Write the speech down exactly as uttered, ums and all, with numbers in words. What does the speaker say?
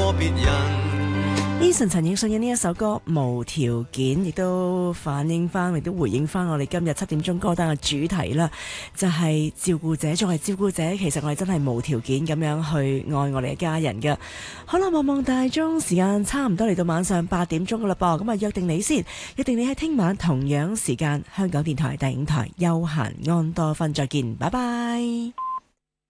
過別人。 Eason 陳奕迅嘅呢一首歌無條件，亦都反映翻，亦都回應翻我哋今日七點鐘歌單嘅主題啦，就係、是、照顧者。作為照顧者，其實我哋真係無條件咁樣去愛我哋嘅家人㗎。好啦，望望大鐘，時間差唔多嚟到晚上八點鐘噶啦噃，咁啊約定你先，約定你喺聽晚同樣時間香港電台第五台休閒安多芬再見，拜拜。